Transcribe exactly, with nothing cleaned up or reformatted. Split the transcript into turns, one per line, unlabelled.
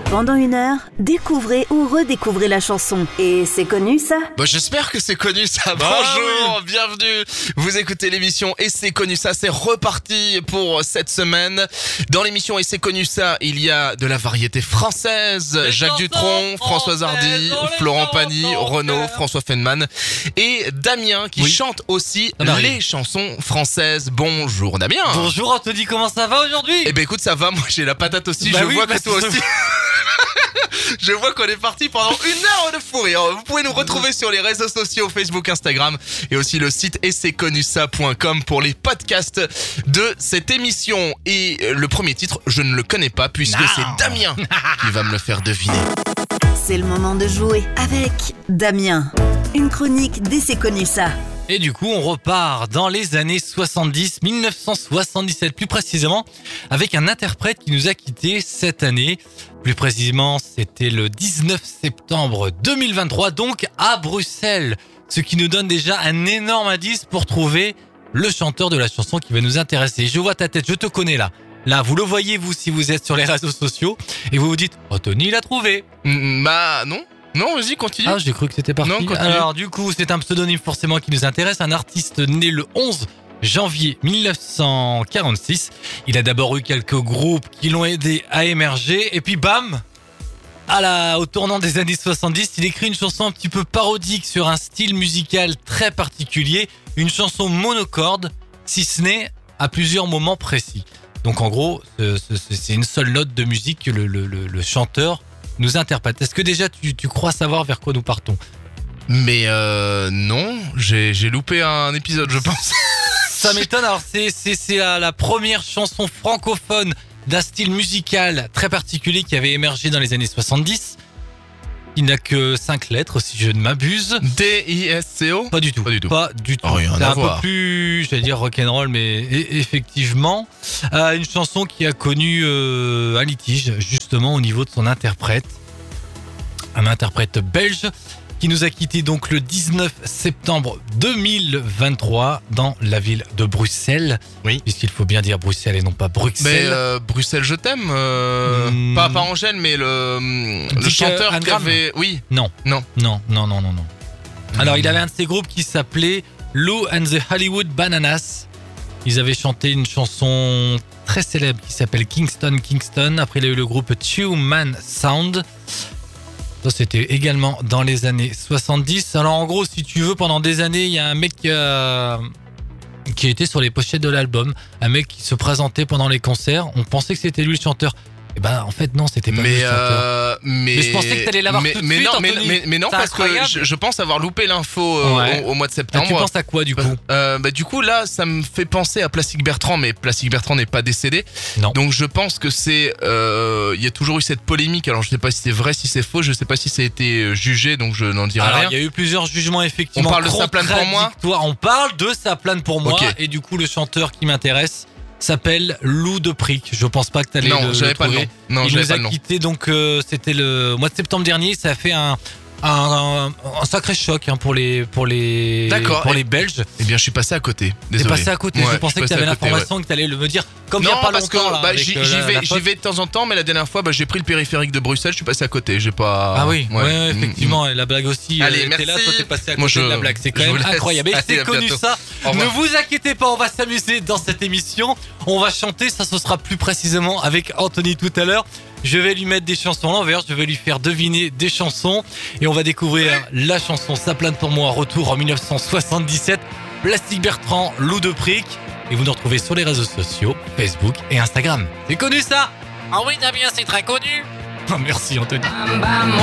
Pendant une heure, découvrez ou redécouvrez la chanson. Et c'est connu ça ?
Bah j'espère que c'est connu ça.
Bah,
Bonjour,
oui.
bienvenue. Vous écoutez l'émission Et c'est connu ça. C'est reparti pour cette semaine. Dans l'émission Et c'est connu ça, il y a de la variété française.
Les
Jacques
chansons
Dutronc, Françoise Hardy,
françaises,
Florent
les
Pagny,
chansons
Renaud,
françaises.
François Feynman et Damien qui
Oui.
chante aussi
Ça m'arrive.
les chansons françaises. Bonjour Damien.
Bonjour Anthony, comment ça va aujourd'hui?
Eh ben écoute, ça va, moi j'ai la patate aussi,
Bah
je
oui,
vois
bah
que toi
c'est-
aussi. Je vois qu'on est parti pendant une heure de fou rire. Vous pouvez nous retrouver sur les réseaux sociaux, Facebook, Instagram et aussi le site et c'est connu ça point com pour les podcasts de cette émission. Et le premier titre, je ne le connais pas puisque
Non.
c'est Damien qui va me le faire deviner.
C'est le moment de jouer avec Damien. Une chronique d'Et c'est connu ça.
Et du coup, on repart dans les années soixante-dix, dix-neuf cent soixante-dix-sept plus précisément, avec un interprète qui nous a quittés cette année. Plus précisément, c'était le dix-neuf septembre deux mille vingt-trois, donc à Bruxelles. Ce qui nous donne déjà un énorme indice pour trouver le chanteur de la chanson qui va nous intéresser. Je vois ta tête, je te connais là. Là, vous le voyez, vous, si vous êtes sur les réseaux sociaux, et vous vous dites, oh Tony l'a trouvé.
Mm, Bah non, non, vas-y, continue.
Ah, j'ai cru que c'était parti.
Non, continue.
Alors, du coup, c'est un pseudonyme forcément qui nous intéresse. Un artiste né le onze janvier mille neuf cent quarante-six. Il a d'abord eu quelques groupes qui l'ont aidé à émerger. Et puis, bam, à la, au tournant des années soixante-dix, il écrit une chanson un petit peu parodique sur un style musical très particulier. Une chanson monocorde, si ce n'est à plusieurs moments précis. Donc, en gros, ce- ce- c'est une seule note de musique que le, le- le- le chanteur nous interprète. Est-ce que déjà tu, tu crois savoir vers quoi nous partons?
Mais euh, non, j'ai j'ai loupé un épisode, je pense.
Ça m'étonne. Alors c'est c'est c'est la, la première chanson francophone d'un style musical très particulier qui avait émergé dans les années soixante-dix. Il n'a que cinq lettres si je ne m'abuse.
D I S C O.
Pas du tout.
Pas du tout.
Pas du tout.
Oh, rien
C'est
à
un
voir.
peu plus, j'allais dire rock'n'roll, mais e- effectivement, euh, une chanson qui a connu euh, un litige justement au niveau de son interprète, un interprète belge qui nous a quitté donc le dix-neuf septembre deux mille vingt-trois dans la ville de Bruxelles.
Oui.
Puisqu'il faut bien dire Bruxelles et non pas
Mais
Bruxelles.
euh, Bruxelles, je t'aime. euh,
Hmm.
Pas pas Angèle, mais le le
Dick,
chanteur
euh,
qui
Anagram.
avait. Oui.
Non.
Non.
Non, non, non, non, non. Alors, il avait un de ses groupes qui s'appelait Lou and the Hollywood Bananas. Ils avaient chanté une chanson très célèbre qui s'appelle Kingston, Kingston. Après, il y a eu le groupe Two Man Sound. Ça, c'était également dans les années soixante-dix. Alors, en gros, si tu veux, pendant des années, il y a un mec euh, qui était sur les pochettes de l'album. Un mec qui se présentait pendant les concerts. On pensait que c'était lui le chanteur. Et ben, en fait, non, c'était pas lui
Mais,
le chanteur.
euh, mais
Mais je pensais que t'allais l'avoir
mais,
tout de
mais
suite,
non, mais,
Anthony.
mais, mais non,
C'est
parce
incroyable.
que je, je pense avoir loupé l'info euh,
Ouais.
au, au mois de
Ah,
septembre.
tu penses à quoi, du coup?
Euh, bah, du coup, là, ça me fait penser à Plastic Bertrand, mais Plastic Bertrand n'est pas décédé.
Non.
Donc, je pense que c'est. euh, Il y a toujours eu cette polémique. Alors, je sais pas si c'est vrai, si c'est faux. Je sais pas si ça a été jugé, donc je n'en dirai
Alors,
rien.
il y a eu plusieurs jugements effectivement.
On parle de Ça plane pour moi
contradictoires. On parle de Ça plane pour moi.
Ok.
Et du coup, le chanteur qui m'intéresse s'appelle Lou de Prick. Je pense pas que t'allais
Non,
le,
j'avais
le
pas le
trouver.
nom. Non,
Il
j'avais
nous
pas
a
le nom.
quitté donc euh, c'était le mois de septembre dernier. Ça a fait un un, un- un sacré choc hein, pour les pour les
D'accord.
pour
Et-
les Belges.
Eh bien, je suis passé à côté.
T'es
Désolé.
passé à côté.
Ouais,
je
je
pensais
suis
que
passé
t'avais
à côté, ouais.
l'information que t'allais le me dire. Comme il y
Non,
a pas
parce que
longtemps là.
bah,
avec,
j'y
euh,
j'y
la-
vais,
la
j'y
pote.
vais de temps en temps, mais la dernière fois, bah, j'ai pris le périphérique de Bruxelles, je suis passé à côté. J'ai pas.
Ah oui, ouais, ouais,
Mm,
effectivement, et la blague aussi.
Allez,
euh, était là,
merci.
toi t'es passé à côté
Moi, je-
de la blague, c'est quand
je vous
même
laisse.
incroyable. Et
Allez,
c'est
à
connu
bientôt.
ça.
Au
Ne
revoir.
vous inquiétez pas, on va s'amuser dans cette émission. On va chanter, ça ce sera plus précisément avec Anthony tout à l'heure. Je vais lui mettre des chansons à l'envers, je vais lui faire deviner des chansons et on va découvrir la chanson Ça plane pour moi, retour en dix-neuf cent soixante-dix-sept. Plastic Bertrand, Lou de Prick. Et vous nous retrouvez sur les réseaux sociaux, Facebook et Instagram. C'est connu ça? Ah oui, Damien, c'est très connu. Merci Anthony.